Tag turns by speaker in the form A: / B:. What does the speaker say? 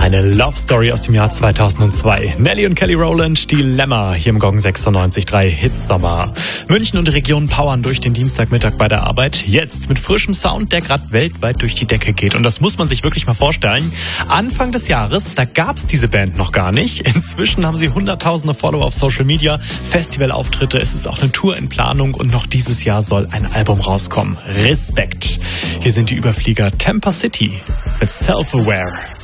A: Eine Love Story aus dem Jahr 2002. Nelly und Kelly Rowland, Dilemma, hier im Gong 96.3 Hitsommer. München und die Region powern durch den Dienstagmittag bei der Arbeit. Jetzt mit frischem Sound, der gerade weltweit durch die Decke geht. Und das muss man sich wirklich mal vorstellen. Anfang des Jahres, da gab's diese Band noch gar nicht. Inzwischen haben sie hunderttausende Follower auf Social Media, Festivalauftritte, es ist auch eine Tour in Planung und noch dieses Jahr soll ein Album rauskommen. Respekt. Hier sind die Überflieger Tampa City mit Self-Aware.